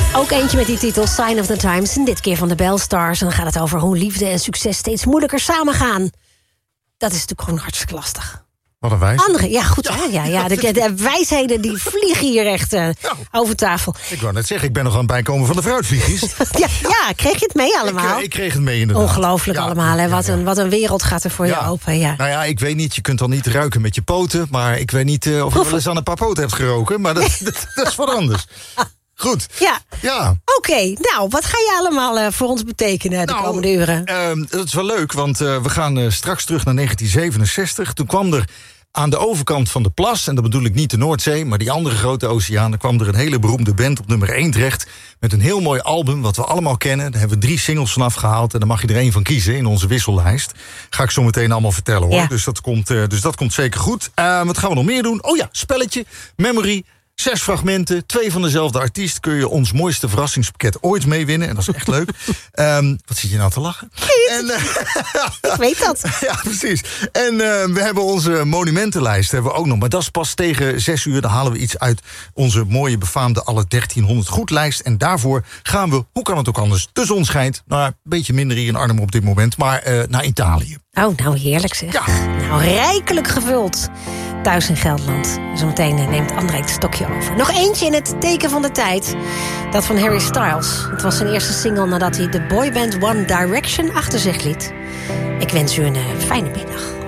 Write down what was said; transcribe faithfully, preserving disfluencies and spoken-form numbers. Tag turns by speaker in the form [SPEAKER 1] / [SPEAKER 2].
[SPEAKER 1] Ook eentje met die titel Sign of the Times. En dit keer van de Belstars. En dan gaat het over hoe liefde en succes steeds moeilijker samengaan. Dat is natuurlijk gewoon hartstikke lastig.
[SPEAKER 2] Wat een wijs.
[SPEAKER 1] Andere, ja, goed. Hè? Ja, ja, de, de wijsheden die vliegen hier echt uh, nou, over tafel.
[SPEAKER 2] Ik wou net zeggen, ik ben nog aan het bijkomen van de fruitvliegjes.
[SPEAKER 1] ja, ja, kreeg je het mee allemaal?
[SPEAKER 2] Ik, ik kreeg het mee inderdaad.
[SPEAKER 1] Ongelooflijk
[SPEAKER 2] ja,
[SPEAKER 1] allemaal, hè? Wat,
[SPEAKER 2] ja, ja.
[SPEAKER 1] Een, wat een wereld gaat er voor ja. je open. Ja.
[SPEAKER 2] Nou ja, ik weet niet, je kunt dan niet ruiken met je poten. Maar ik weet niet uh, of je wel eens aan een paar poten hebt geroken. Maar dat, dat, dat is wat anders. Goed.
[SPEAKER 1] Ja.
[SPEAKER 2] ja.
[SPEAKER 1] Oké, okay, nou, wat ga je allemaal uh, voor ons betekenen de nou, komende uren?
[SPEAKER 2] Uh, dat is wel leuk, want uh, we gaan uh, straks terug naar negentien zevenenzestig. Toen kwam er aan de overkant van de plas, en dat bedoel ik niet de Noordzee, maar die andere grote oceaan, er kwam er een hele beroemde band op nummer één terecht, met een heel mooi album, wat we allemaal kennen. Daar hebben we drie singles vanaf gehaald, en daar mag je er één van kiezen in onze wissellijst. Ga ik zo meteen allemaal vertellen, hoor. Ja. Dus, dat komt, uh, dus dat komt zeker goed. Uh, wat gaan we nog meer doen? Oh ja, spelletje, memory. Zes fragmenten, twee van dezelfde artiest. Kun je ons mooiste verrassingspakket ooit meewinnen. En dat is echt leuk. Um, wat zit je nou te lachen? En, uh,
[SPEAKER 1] ik weet dat.
[SPEAKER 2] Ja, precies. En uh, we hebben onze monumentenlijst hebben we ook nog. Maar dat is pas tegen zes uur. Dan halen we iets uit onze mooie befaamde alle dertienhonderd goed lijst. En daarvoor gaan we, hoe kan het ook anders, de zon schijnt. Nou, een beetje minder hier in Arnhem op dit moment. Maar uh, naar Italië.
[SPEAKER 1] Oh, nou heerlijk zeg. Ja. Nou, rijkelijk gevuld. Thuis in Gelderland. Zometeen neemt André het stokje over. Nog eentje in het teken van de tijd. Dat van Harry Styles. Het was zijn eerste single nadat hij de boyband One Direction achter zich liet. Ik wens u een uh, fijne middag.